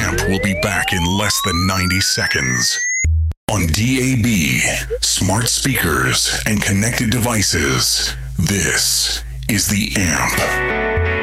AMP will be back in less than 90 seconds. On DAB, smart speakers, and connected devices, this is The AMP.